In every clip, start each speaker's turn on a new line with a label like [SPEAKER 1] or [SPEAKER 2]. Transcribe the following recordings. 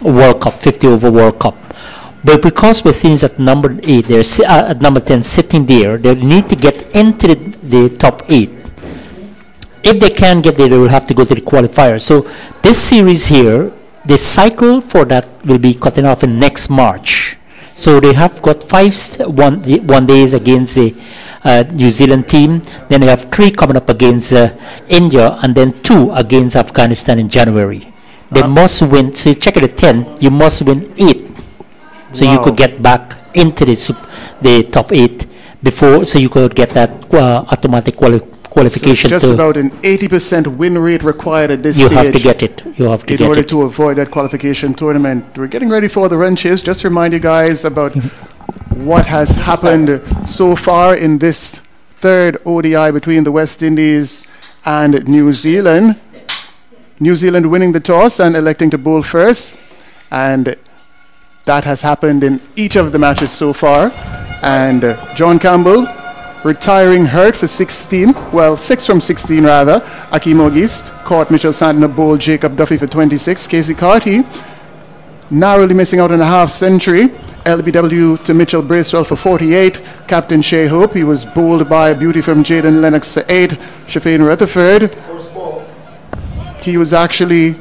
[SPEAKER 1] World Cup, 50 over World Cup. But because West Indies at number 8, they're at number 10 sitting there, they need to get into the top 8. If they can't get there, they will have to go to the qualifier. So this series here, the cycle for that will be cutting off in next March. So they have got one days against the New Zealand team. Then they have 3 coming up against India, and then 2 against Afghanistan in January. They must win. So you check at the 10, you must win 8. So you could get back into the top 8 before, so you could get that automatic qualification.
[SPEAKER 2] So just about an 80% win rate required at this
[SPEAKER 1] stage.
[SPEAKER 2] You
[SPEAKER 1] have to get it. You have to get it.
[SPEAKER 2] In order to avoid that qualification tournament. We're getting ready for the run chase. Just to remind you guys about what has happened so far in this third ODI between the West Indies and New Zealand. New Zealand winning the toss and electing to bowl first. And that has happened in each of the matches so far. And John Campbell retiring hurt for 6 from 16 rather. Akeem Ogist caught Mitchell Santner, bowled Jacob Duffy for 26. Casey Carty narrowly missing out on a half century. LBW to Mitchell Bracewell for 48. Captain Shea Hope, he was bowled by a beauty from Jaden Lennox for 8. Shafane Rutherford, he was actually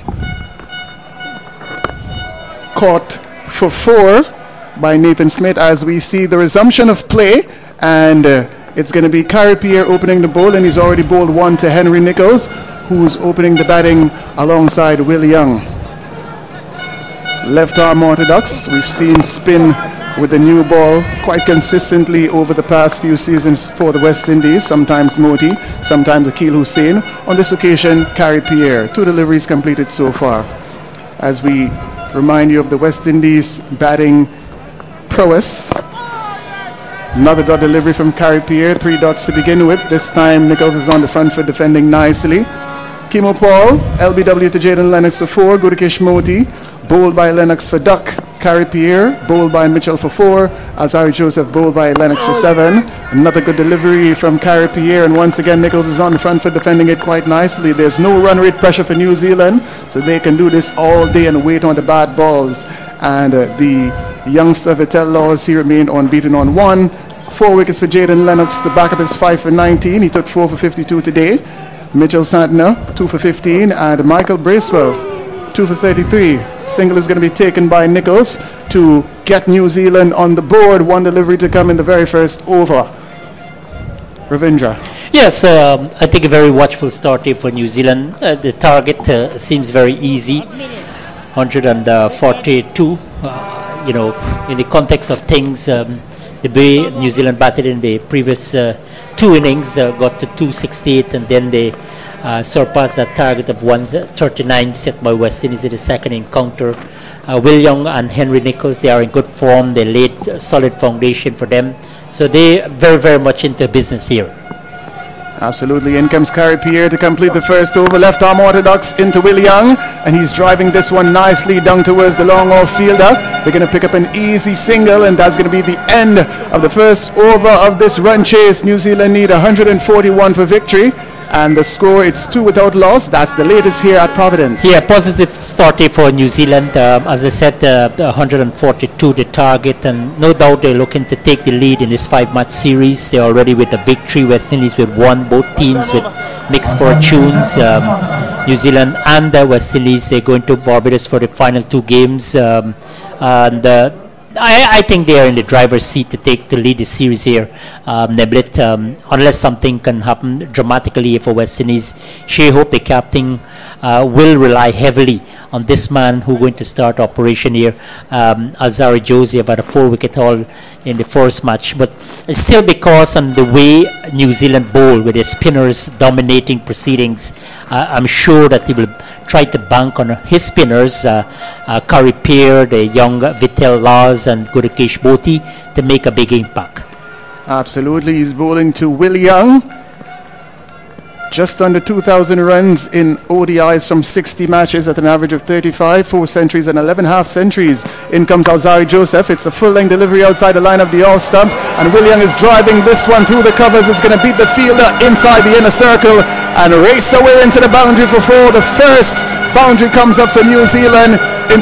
[SPEAKER 2] caught for 4 by Nathan Smith as we see the resumption of play, and it's going to be Kari Pierre opening the bowl, and he's already bowled 1 to Henry Nichols, who's opening the batting alongside Will Young. Left arm orthodox, we've seen spin with the new ball quite consistently over the past few seasons for the West Indies, sometimes Moti, sometimes Akil Hussain. On this occasion, Kari Pierre, 2 deliveries completed so far. As we remind you of the West Indies batting prowess. Another dot delivery from Kari Pierre, 3 dots to begin with. This time Nichols is on the front foot defending nicely. Kimo Paul, LBW to Jaden Lennox for 4. Gudakesh Moti, bowled by Lennox for duck. Kari Pierre, bowled by Mitchell for 4. Azari Joseph, bowled by Lennox for 7. Another good delivery from Kari Pierre, and once again Nichols is on the front foot defending it quite nicely. There's no run rate pressure for New Zealand, so they can do this all day and wait on the bad balls. And the youngster Vittel Laws, he remained unbeaten on 1. 4 wickets for Jaden Lennox to back up his 5 for 19. He took 4 for 52 today. Mitchell Santner, 2 for 15. And Michael Bracewell, 2 for 33. Single is going to be taken by Nichols to get New Zealand on the board. 1 delivery to come in the very first over. Ravindra.
[SPEAKER 1] Yes, I think a very watchful start here for New Zealand. The target seems very easy, 142. In the context of things, the way New Zealand batted in the previous 2 innings, got to 268, and then they surpassed that target of 139 set by West Indies in the second encounter. Will Young and Henry Nichols, they are in good form. They laid a solid foundation for them. So they very, very much into business here.
[SPEAKER 2] Absolutely. In comes Kari Pierre to complete the first over. Left arm orthodox into Will Young, and he's driving this one nicely down towards the long off fielder. They're going to pick up an easy single, and that's going to be the end of the first over of this run chase. New Zealand need 141 for victory. And the score, it's 2 without loss. That's the latest here at Providence.
[SPEAKER 1] Yeah, positive start here for New Zealand. As I said, 142 the target, and no doubt they're looking to take the lead in this 5-match series. They're already with the victory. West Indies with 1, both teams with mixed fortunes. New Zealand and West Indies, they're going to Barbados for the final 2 games. I think they are in the driver's seat to take the lead this series here. Neblet, unless something can happen dramatically for West Indies, Shea Hope, the captain, will rely heavily on this man who's going to start operation here. Alzari Joseph had a 4-wicket haul in the first match, but it's still because on the way New Zealand bowl with their spinners dominating proceedings, I'm sure that he will try to bank on his spinners, Kari Pierre, the young Vittel Laws, and Gudakesh Moti to make a big impact.
[SPEAKER 2] Absolutely, he's bowling to Will Young. Just under 2,000 runs in ODIs from 60 matches at an average of 35, 4 centuries and 11 half centuries. In comes Alzari Joseph. It's a full-length delivery outside the line of the off stump, and Will Young is driving this one through the covers. It's going to beat the fielder inside the inner circle and race away into the boundary for 4. The first boundary comes up for New Zealand.